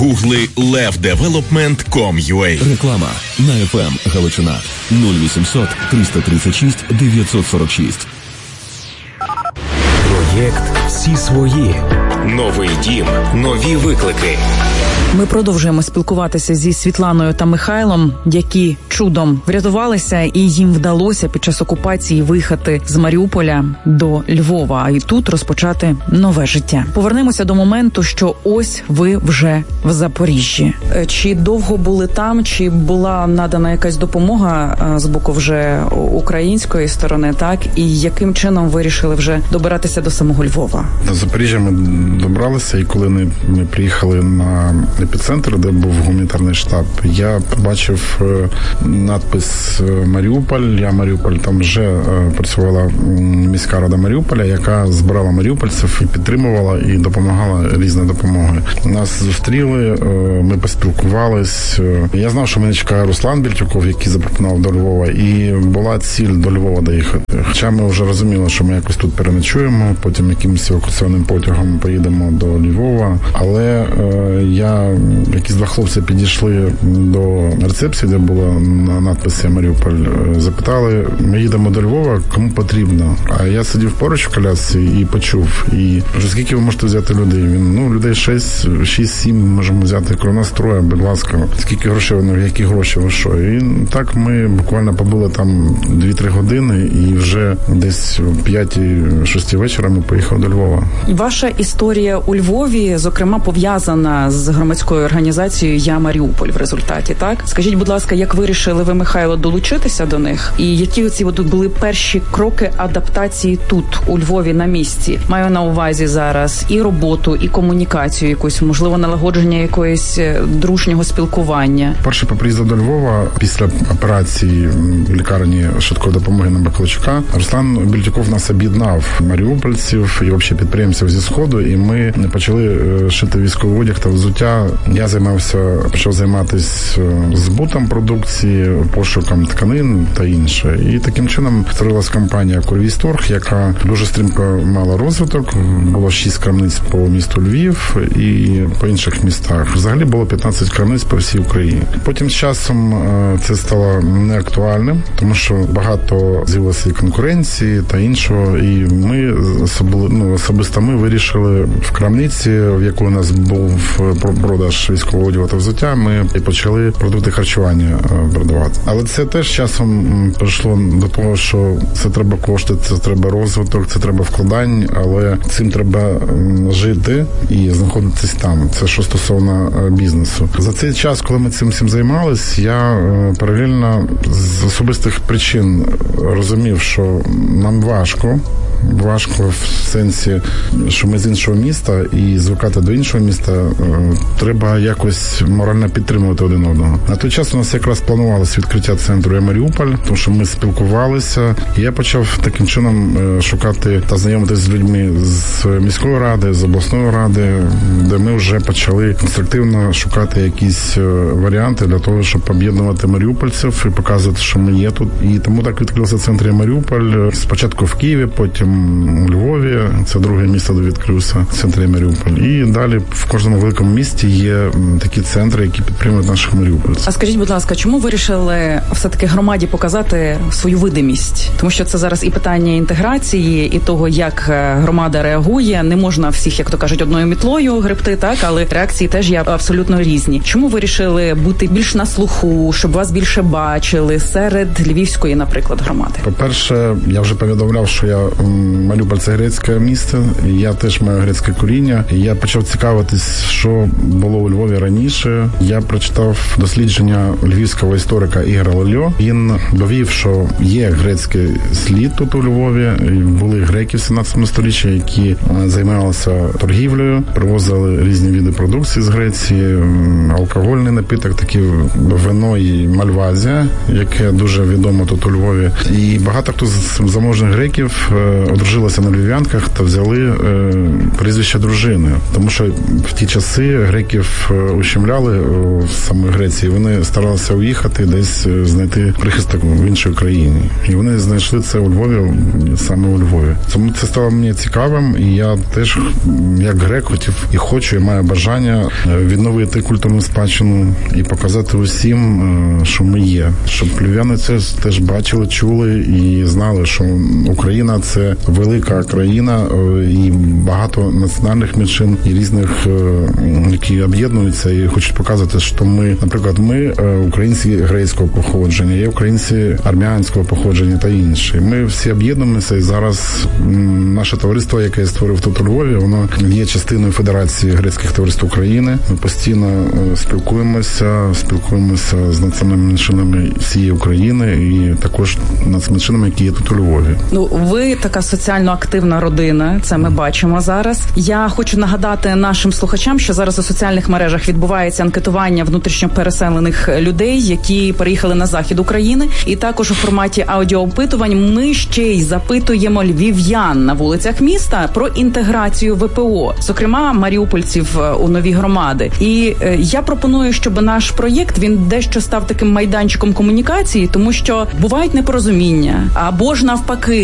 Гугли levdevelopment.com.ua. Реклама на FM Галичина 0800 336 946. Проєкт «Всі свої». Новий дім, нові виклики. Ми продовжуємо спілкуватися зі Світланою та Михайлом, які чудом врятувалися, і їм вдалося під час окупації виїхати з Маріуполя до Львова, і тут розпочати нове життя. Повернемося до моменту, що ось ви вже в Запоріжжі. Чи довго були там, чи була надана якась допомога з боку вже української сторони, так? І яким чином вирішили вже добиратися до самого Львова? До Запоріжжя ми добралися, і коли ми приїхали на епіцентр, де був гуманітарний штаб, я побачив надпис «Маріуполь». Маріуполь, там вже працювала міська рада Маріуполя, яка збирала маріупольців і підтримувала, і допомагала різною допомогою. Нас зустріли, ми поспілкувались. Я знав, що мене чекає Руслан Більтюков, який запропонував до Львова, і була ціль до Львова доїхати. Хоча ми вже розуміли, що ми якось тут переночуємо, потім якимось евакуаційним потягом поїдемо до Львова, але якісь два хлопці підійшли до рецепції, де була надпис «Маріуполь», запитали, ми їдемо до Львова, кому потрібно? А я сидів поруч в колясці і почув. І скільки ви можете взяти людей? Він, людей 6-7 можемо взяти. Коли нас троє, будь ласка. Скільки грошей, які гроші, ви що? І так ми буквально побули там 2-3 години, і вже десь о 5-6 вечора ми поїхали до Львова. Ваша історія у Львові, зокрема, пов'язана з громадською організацією «Я Маріуполь» в результаті, так? Скажіть, будь ласка, як вирішили ви, Михайло, долучитися до них? І які оці були перші кроки адаптації тут, у Львові, на місці? Маю на увазі зараз і роботу, і комунікацію якусь, можливо, налагодження якоїсь дружнього спілкування. Перше по приїзду до Львова, після операції в лікарні швидкої допомоги на Бакаличука, Руслан Більтюков нас об'єднав, маріупольців і взагалі підприємців зі Сходу, і ми почали шити військовий одяг та взуття. Я почав займатися збутом продукції, пошуком тканин та інше. І таким чином створилася компанія «Курвісторг», яка дуже стрімко мала розвиток. Було 6 крамниць по місту Львів і по інших містах. Взагалі було 15 крамниць по всій Україні. Потім з часом це стало неактуальним, тому що багато з'явилося і конкуренції та іншого. І ми особисто ми вирішили в крамниці, в яку у нас був продаж військового одягу та взуття, ми почали продукти харчування продавати. Але це теж часом прийшло до того, що це треба кошти, це треба розвиток, це треба вкладань, але цим треба жити і знаходитись там. Це що стосовно бізнесу. За цей час, коли ми цим всім займались, я паралельно з особистих причин розумів, що нам важко в сенсі, що ми з іншого міста, і звикати до іншого міста треба якось морально підтримувати один одного. На той час у нас якраз планувалося відкриття центру «Я Маріуполь», тому що ми спілкувалися, і я почав таким чином шукати та знайомитися з людьми з міської ради, з обласної ради, де ми вже почали конструктивно шукати якісь варіанти для того, щоб об'єднувати маріупольців і показувати, що ми є тут. І тому так відкрився центр «Я Маріуполь». Спочатку в Києві, потім у Львові, це друге місто, де відкрився центр «Я Маріуполь». І далі в кожному великому місті є такі центри, які підтримують наших маріупольців. А скажіть, будь ласка, чому вирішили все-таки громаді показати свою видимість? Тому що це зараз і питання інтеграції, і того, як громада реагує. Не можна всіх, як то кажуть, одною мітлою гребти, так? Але реакції теж є абсолютно різні. Чому вирішили бути більш на слуху, щоб вас більше бачили серед львівської, наприклад, громади? По-перше, я вже повідомляв, що я Маріуполь – це грецьке місто, і я теж маю грецьке коріння. І я почав цікавитись, що було у Львові раніше. Я прочитав дослідження львівського історика Ігоря Лельо. Він довів, що є грецький слід тут у Львові. Були греки в 17 сторіччі, які займалися торгівлею, привозили різні види продукції з Греції, алкогольний напиток, такий вино і мальвазія, яке дуже відомо тут у Львові. І багато хто з заможних греків одружилися на львів'янках та взяли прізвище дружини. Тому що в ті часи греків ущемляли в самій Греції. Вони старалися уїхати, десь знайти прихисток в іншій країні. І вони знайшли це у Львові, саме у Львові. Тому це стало мені цікавим, і я теж, як грек, хотів і хочу, і маю бажання відновити культурну спадщину і показати усім, що ми є. Щоб львів'яни це теж бачили, чули і знали, що Україна – це велика країна, і багато національних меншин, і різних, які об'єднуються і хочуть показати, що ми, наприклад, ми українці грецького походження, є українці армянського походження та інші. Ми всі об'єднуємося, і зараз наше товариство, яке я створив тут у Львові, воно є частиною Федерації грецьких товариств України. Ми постійно спілкуємося з національними меншинами всієї України і також нацменшинами, які є тут у Львові. Ну, ви така соціально активна родина, це ми бачимо зараз. Я хочу нагадати нашим слухачам, що зараз у соціальних мережах відбувається анкетування внутрішньо переселених людей, які переїхали на захід України, і також у форматі аудіоопитувань ми ще й запитуємо львів'ян на вулицях міста про інтеграцію ВПО, зокрема маріупольців у нові громади. І я пропоную, щоб наш проєкт, він дещо став таким майданчиком комунікації, тому що бувають непорозуміння, або ж навпаки,